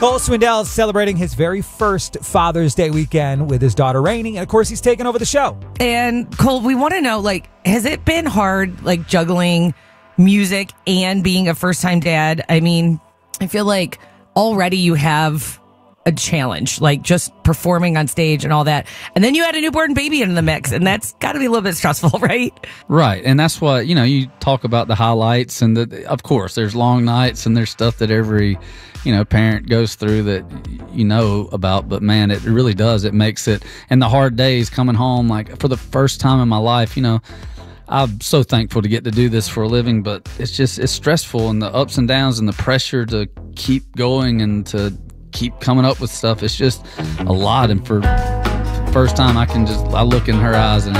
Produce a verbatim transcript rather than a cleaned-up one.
Cole Swindell is celebrating his very first Father's Day weekend with his daughter Rainey, and of course he's taking over the show. And Cole, we want to know, like, has it been hard, like, juggling music and being a first-time dad? I mean, I feel like already you have a challenge, like just performing on stage and all that. And then you had a newborn baby in the mix, and that's got to be a little bit stressful, right? Right. And that's what, you know, you talk about the highlights, and the, of course, there's long nights and there's stuff that every, you know, parent goes through that you know about. But man, it really does. It makes it, and the hard days coming home, like for the first time in my life, you know, I'm so thankful to get to do this for a living, but it's just, it's stressful, and the ups and downs and the pressure to keep going and to keep coming up with stuff. It's just a lot. And for the first time, I can just, I look in her eyes and